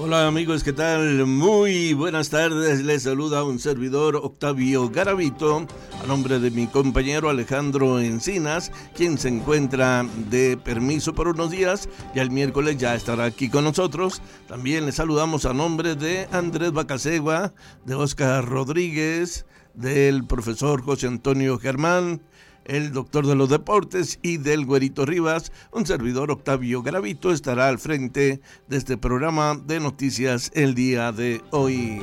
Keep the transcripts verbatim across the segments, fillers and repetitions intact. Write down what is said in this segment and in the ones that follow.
Hola amigos, ¿qué tal? Muy buenas tardes, les saluda un servidor Octavio Garavito, a nombre de mi compañero Alejandro Encinas, quien se encuentra de permiso por unos días, ya el miércoles ya estará aquí con nosotros. También les saludamos a nombre de Andrés Bacasegua, de Oscar Rodríguez, del profesor José Antonio Germán, el doctor de los deportes, y del Güerito Rivas. Un servidor Octavio Garavito estará al frente de este programa de noticias el día de hoy.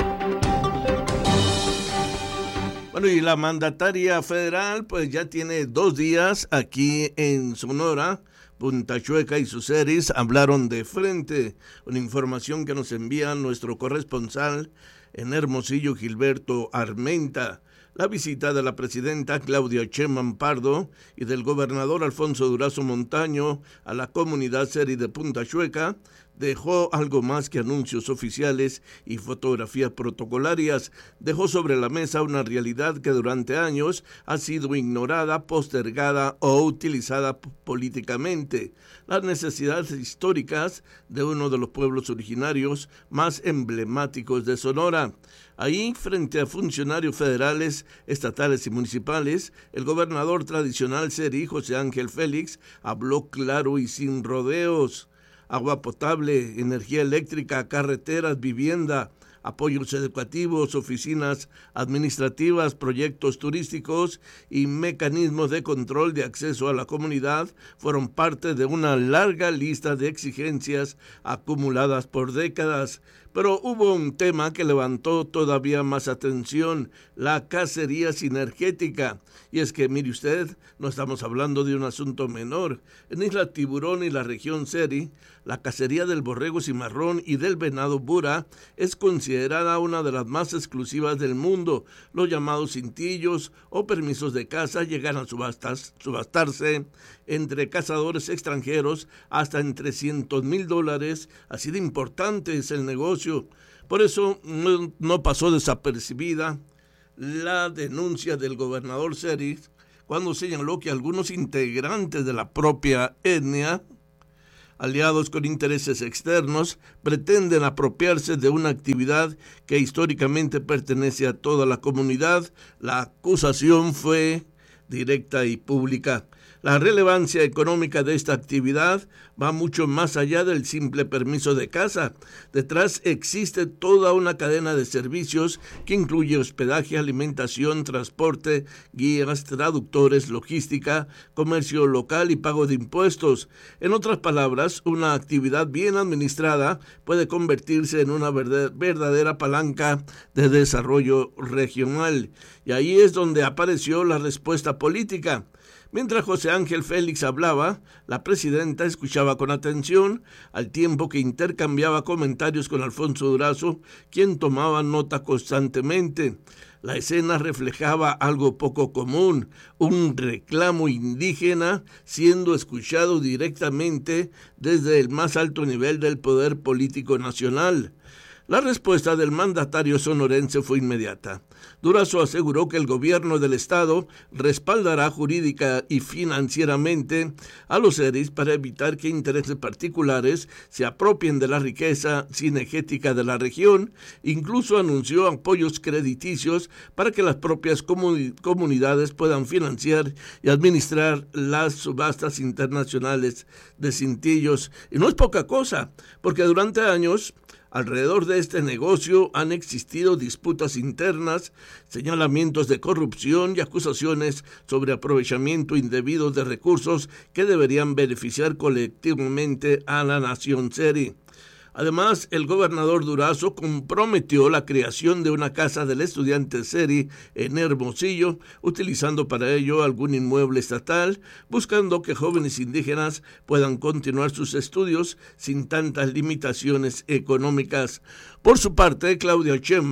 Bueno, y la mandataria federal pues ya tiene dos días aquí en Sonora. Punta Chueca y sus series hablaron de frente, una información que nos envía nuestro corresponsal en Hermosillo, Gilberto Armenta. La visita de la presidenta Claudia Sheinbaum Pardo y del gobernador Alfonso Durazo Montaño a la comunidad seri de Punta Chueca dejó algo más que anuncios oficiales y fotografías protocolarias. Dejó sobre la mesa una realidad que durante años ha sido ignorada, postergada o utilizada políticamente: las necesidades históricas de uno de los pueblos originarios más emblemáticos de Sonora. Ahí, frente a funcionarios federales, estatales y municipales, el gobernador tradicional seri, José Ángel Félix, habló claro y sin rodeos. Agua potable, energía eléctrica, carreteras, vivienda, apoyos educativos, oficinas administrativas, proyectos turísticos y mecanismos de control de acceso a la comunidad fueron parte de una larga lista de exigencias acumuladas por décadas. Pero hubo un tema que levantó todavía más atención: la cacería sinergética. Y es que, mire usted, no estamos hablando de un asunto menor. En Isla Tiburón y la región seri, la cacería del borrego cimarrón y del venado bura es considerada una de las más exclusivas del mundo. Los llamados cintillos o permisos de caza llegan a subastas, subastarse entre cazadores extranjeros hasta en trescientos mil dólares. Así de importante es el negocio. Por eso no, no pasó desapercibida la denuncia del gobernador seri cuando señaló que algunos integrantes de la propia etnia, aliados con intereses externos, pretenden apropiarse de una actividad que históricamente pertenece a toda la comunidad. La acusación fue directa y pública. La relevancia económica de esta actividad va mucho más allá del simple permiso de caza. Detrás existe toda una cadena de servicios que incluye hospedaje, alimentación, transporte, guías, traductores, logística, comercio local y pago de impuestos. En otras palabras, una actividad bien administrada puede convertirse en una verdadera palanca de desarrollo regional. Y ahí es donde apareció la respuesta política. Mientras José Ángel Félix hablaba, la presidenta escuchaba con atención, al tiempo que intercambiaba comentarios con Alfonso Durazo, quien tomaba nota constantemente. La escena reflejaba algo poco común: un reclamo indígena siendo escuchado directamente desde el más alto nivel del poder político nacional. La respuesta del mandatario sonorense fue inmediata. Durazo aseguró que el gobierno del estado respaldará jurídica y financieramente a los seris para evitar que intereses particulares se apropien de la riqueza cinegética de la región. Incluso anunció apoyos crediticios para que las propias comun- comunidades puedan financiar y administrar las subastas internacionales de cintillos. Y no es poca cosa, porque durante años alrededor de este negocio han existido disputas internas, señalamientos de corrupción y acusaciones sobre aprovechamiento indebido de recursos que deberían beneficiar colectivamente a la nación seri. Además, el gobernador Durazo comprometió la creación de una casa del estudiante seri en Hermosillo, utilizando para ello algún inmueble estatal, buscando que jóvenes indígenas puedan continuar sus estudios sin tantas limitaciones económicas. Por su parte, Claudia Sheinbaum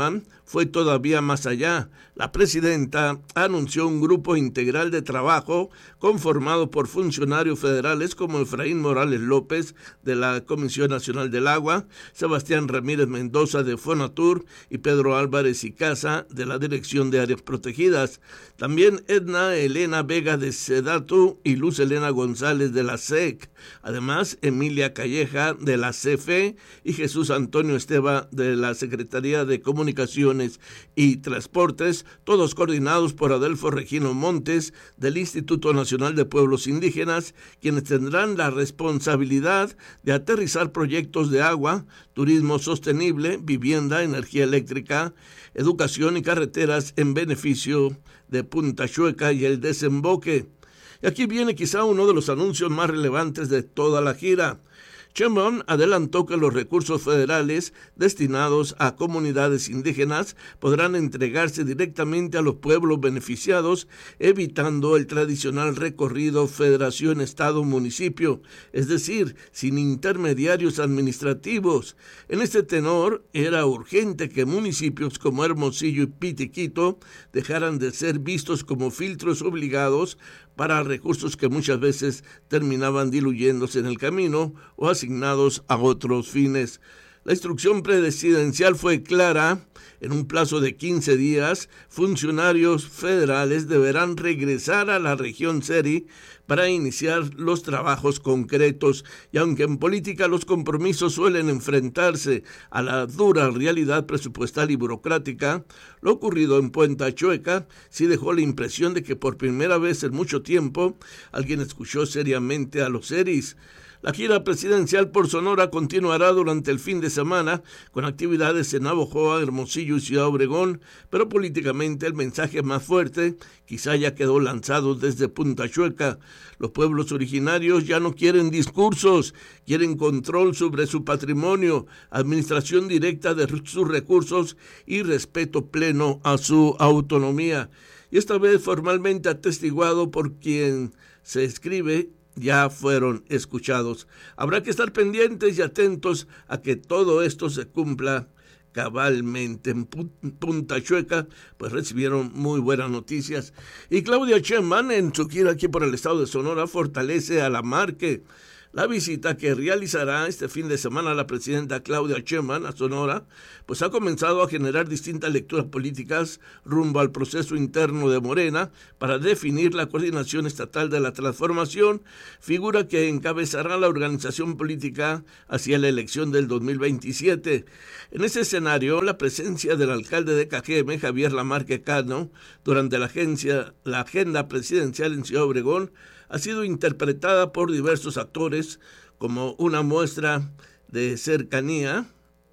fue todavía más allá. La presidenta anunció un grupo integral de trabajo conformado por funcionarios federales como Efraín Morales López de la Comisión Nacional del Agua, Sebastián Ramírez Mendoza de Fonatur y Pedro Álvarez y Casa de la Dirección de Áreas Protegidas. También Edna Elena Vega de Sedatu y Luz Elena González de la S E C. Además, Emilia Calleja de la C F E y Jesús Antonio Esteva de la Secretaría de Comunicaciones y Transportes, todos coordinados por Adelfo Regino Montes del Instituto Nacional de Pueblos Indígenas, quienes tendrán la responsabilidad de aterrizar proyectos de agua, turismo sostenible, vivienda, energía eléctrica, educación y carreteras en beneficio de Punta Chueca y el desemboque. Y aquí viene quizá uno de los anuncios más relevantes de toda la gira. Sheinbaum adelantó que los recursos federales destinados a comunidades indígenas podrán entregarse directamente a los pueblos beneficiados, evitando el tradicional recorrido federación-estado-municipio, es decir, sin intermediarios administrativos. En este tenor, era urgente que municipios como Hermosillo y Pitiquito dejaran de ser vistos como filtros obligados para recursos que muchas veces terminaban diluyéndose en el camino o asignados a otros fines. La instrucción presidencial fue clara. En un plazo de quince días, funcionarios federales deberán regresar a la región Seri para iniciar los trabajos concretos. Y aunque en política los compromisos suelen enfrentarse a la dura realidad presupuestal y burocrática, lo ocurrido en Punta Chueca sí dejó la impresión de que por primera vez en mucho tiempo alguien escuchó seriamente a los seris. La gira presidencial por Sonora continuará durante el fin de semana con actividades en Navojoa, Hermosillo y Ciudad Obregón, pero políticamente el mensaje más fuerte quizá ya quedó lanzado desde Punta Chueca. Los pueblos originarios ya no quieren discursos, quieren control sobre su patrimonio, administración directa de sus recursos y respeto pleno a su autonomía. Y esta vez formalmente atestiguado por quien se escribe, ya fueron escuchados. Habrá que estar pendientes y atentos a que todo esto se cumpla cabalmente. En Punta Chueca, pues recibieron muy buenas noticias. Y Claudia Sheinbaum, en su gira aquí por el estado de Sonora, fortalece a la Marque. La visita que realizará este fin de semana la presidenta Claudia Sheinbaum a Sonora, pues ha comenzado a generar distintas lecturas políticas rumbo al proceso interno de Morena para definir la coordinación estatal de la transformación, figura que encabezará la organización política hacia la elección del dos mil veintisiete. En ese escenario, la presencia del alcalde de Cajeme, Javier Lamarque Cano, durante la, agencia, la agenda presidencial en Ciudad Obregón, ha sido interpretada por diversos actores como una muestra de cercanía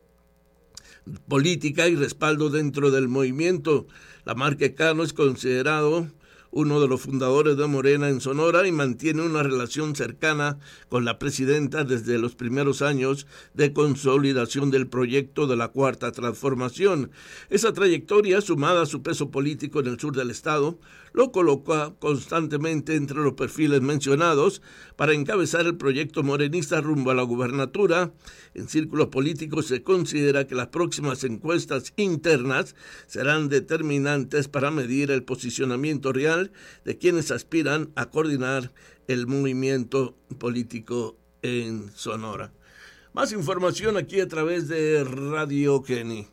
política y respaldo dentro del movimiento. Lamarque Cano es considerado uno de los fundadores de Morena en Sonora y mantiene una relación cercana con la presidenta desde los primeros años de consolidación del proyecto de la Cuarta Transformación. Esa trayectoria, sumada a su peso político en el sur del estado, lo coloca constantemente entre los perfiles mencionados para encabezar el proyecto morenista rumbo a la gubernatura. En círculos políticos se considera que las próximas encuestas internas serán determinantes para medir el posicionamiento real de quienes aspiran a coordinar el movimiento político en Sonora. Más información aquí a través de Radio Kenny.